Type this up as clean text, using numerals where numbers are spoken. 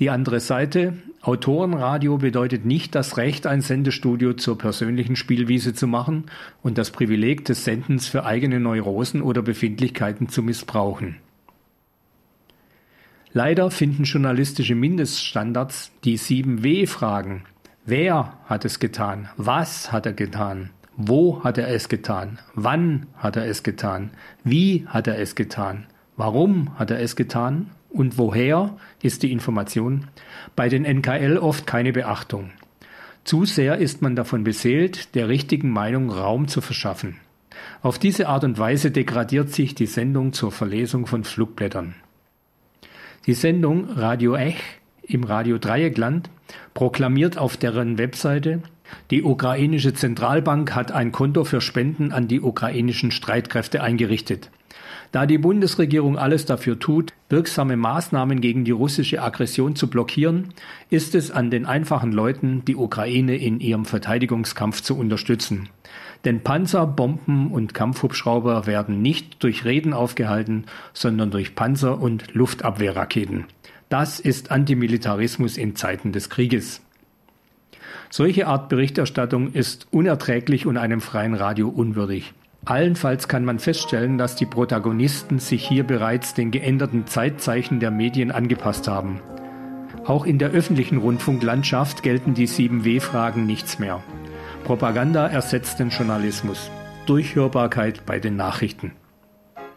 Die andere Seite: Autorenradio bedeutet nicht das Recht, ein Sendestudio zur persönlichen Spielwiese zu machen und das Privileg des Sendens für eigene Neurosen oder Befindlichkeiten zu missbrauchen. Leider finden journalistische Mindeststandards die 7 W-Fragen: Wer hat es getan? Was hat er getan? Wo hat er es getan? Wann hat er es getan? Wie hat er es getan? Warum hat er es getan? Und woher ist die Information? Bei den NKL oft keine Beachtung. Zu sehr ist man davon beseelt, der richtigen Meinung Raum zu verschaffen. Auf diese Art und Weise degradiert sich die Sendung zur Verlesung von Flugblättern. Die Sendung Radio Ech im Radio Dreieckland proklamiert auf deren Webseite: Die ukrainische Zentralbank hat ein Konto für Spenden an die ukrainischen Streitkräfte eingerichtet. Da die Bundesregierung alles dafür tut, wirksame Maßnahmen gegen die russische Aggression zu blockieren, ist es an den einfachen Leuten, die Ukraine in ihrem Verteidigungskampf zu unterstützen. Denn Panzer, Bomben und Kampfhubschrauber werden nicht durch Reden aufgehalten, sondern durch Panzer- und Luftabwehrraketen. Das ist Antimilitarismus in Zeiten des Krieges. Solche Art Berichterstattung ist unerträglich und einem freien Radio unwürdig. Allenfalls kann man feststellen, dass die Protagonisten sich hier bereits den geänderten Zeitzeichen der Medien angepasst haben. Auch in der öffentlichen Rundfunklandschaft gelten die 7 W-Fragen nichts mehr. Propaganda ersetzt den Journalismus. Durchhörbarkeit bei den Nachrichten.